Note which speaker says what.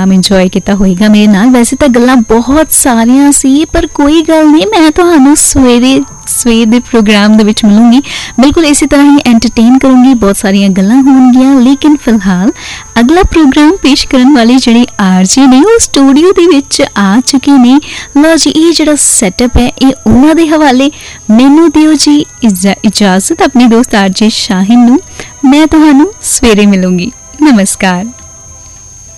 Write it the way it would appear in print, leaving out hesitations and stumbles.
Speaker 1: Programme enjoy किया होएगा मेरे नाल। वैसे तो गल्लां बहुत सारियां सी, पर कोई गल नहीं, मैं तुहानूं सवेरे दे प्रोग्राम दे विच मिलूंगी, बिल्कुल इसी तरह ही एंटरटेन करूंगी, बहुत सारियां गल्लां होणगियां। लेकिन फिलहाल अगला प्रोग्राम पेश करन वाली जिहड़ी आरजे ने वो स्टूडियो दे विच आ चुके ने। लो जी, ये जिहड़ा सैटअप है ये उन्हां दे हवाले। मैनूं दिओ जी इजाजत अपने दोस्त आरजे शाहिन नूं। मैं तुहानूं सवेरे मिलूंगी। नमस्कार।